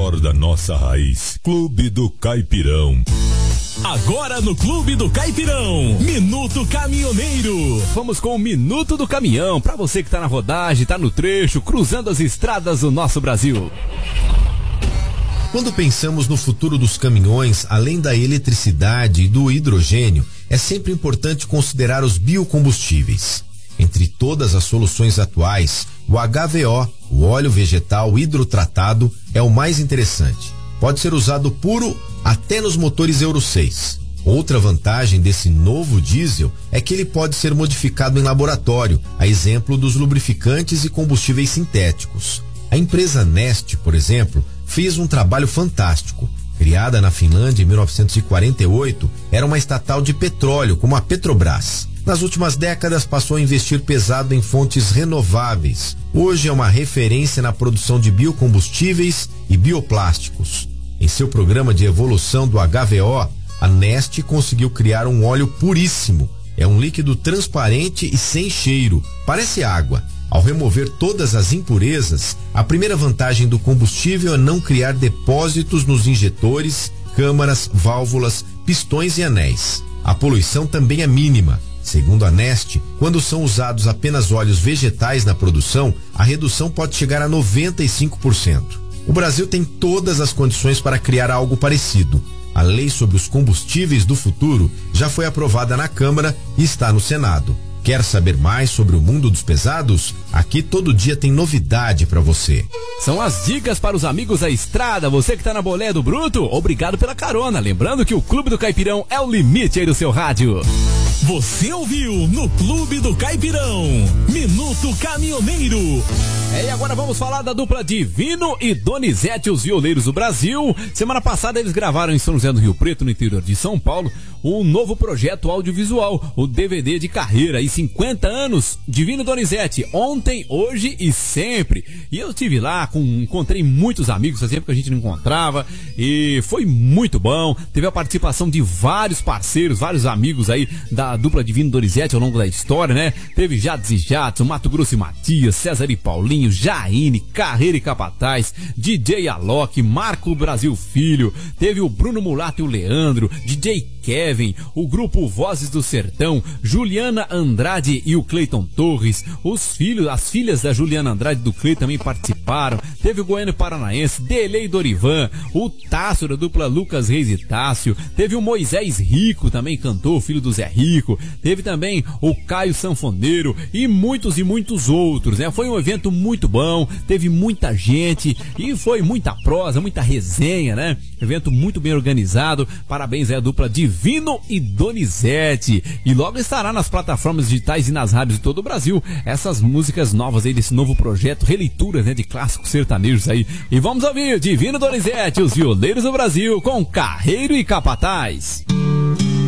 melhor da nossa raiz. Clube do Caipirão. Agora no Clube do Caipirão, Minuto Caminhoneiro. Vamos com o Minuto do Caminhão, pra você que tá na rodagem, tá no trecho, cruzando as estradas do nosso Brasil. Quando pensamos no futuro dos caminhões, além da eletricidade e do hidrogênio, é sempre importante considerar os biocombustíveis. Entre todas as soluções atuais, o HVO, o óleo vegetal hidrotratado, é o mais interessante. Pode ser usado puro até nos motores Euro 6. Outra vantagem desse novo diesel é que ele pode ser modificado em laboratório, a exemplo dos lubrificantes e combustíveis sintéticos. A empresa Neste, por exemplo, fez um trabalho fantástico. Criada na Finlândia em 1948, era uma estatal de petróleo, como a Petrobras. Nas últimas décadas passou a investir pesado em fontes renováveis. Hoje é uma referência na produção de biocombustíveis e bioplásticos. Em seu programa de evolução do HVO, a Neste conseguiu criar um óleo puríssimo. É um líquido transparente e sem cheiro, parece água. Ao remover todas as impurezas, a primeira vantagem do combustível é não criar depósitos nos injetores, câmaras, válvulas, pistões e anéis. A poluição também é mínima. Segundo a Neste, quando são usados apenas óleos vegetais na produção, a redução pode chegar a 95%. O Brasil tem todas as condições para criar algo parecido. A lei sobre os combustíveis do futuro já foi aprovada na Câmara e está no Senado. Quer saber mais sobre o mundo dos pesados? Aqui todo dia tem novidade para você. São as dicas para os amigos da estrada. Você que tá na boleia do Bruto, obrigado pela carona. Lembrando que o Clube do Caipirão é o limite aí do seu rádio. Você ouviu no Clube do Caipirão, Minuto Caminhoneiro. E agora vamos falar da dupla Divino e Donizete, os violeiros do Brasil. Semana passada eles gravaram em São José do Rio Preto, no interior de São Paulo, um novo projeto audiovisual, o DVD de carreira e 50 anos, Divino e Donizete, ontem, hoje e sempre. E eu estive lá, encontrei muitos amigos, fazia tempo que a gente não encontrava, e foi muito bom. Teve a participação de vários parceiros, vários amigos aí da dupla Divino e Donizete ao longo da história, né? Teve Jades e Jadson, Mato Grosso e Matias, César e Paulinho, Jaine, Carreira e Capataz, DJ Alok, Marco Brasil Filho, teve o Bruno Mulato e o Leandro, DJ Kevin, o grupo Vozes do Sertão, Juliana Andrade e o Cleiton Torres, as filhas da Juliana Andrade e do Cleiton também participaram, teve o Goiano Paranaense, Delei Dorivan, o Tássio da dupla Lucas Reis e Tássio, teve o Moisés Rico, também cantor, filho do Zé Rico, teve também o Caio Sanfoneiro e muitos outros, né? Foi um evento muito bom, teve muita gente e foi muita prosa, muita resenha, né? Evento muito bem organizado, parabéns aí à dupla Divino e Donizete. E logo estará nas plataformas digitais e nas rádios de todo o Brasil essas músicas novas aí desse novo projeto, releituras, né, de clássicos sertanejos aí. E vamos ouvir Divino e Donizete, os violeiros do Brasil, com Carreiro e Capataz.